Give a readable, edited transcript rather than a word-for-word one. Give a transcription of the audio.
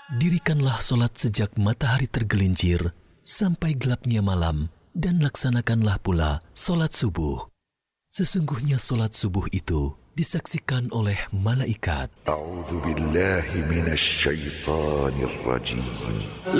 Dirikanlah solat sejak matahari tergelincir sampai gelapnya malam, dan laksanakanlah pula solat subuh. Sesungguhnya solat subuh itu disaksikan oleh malaikat. A'udzu billahi minasy syaithanir rajim.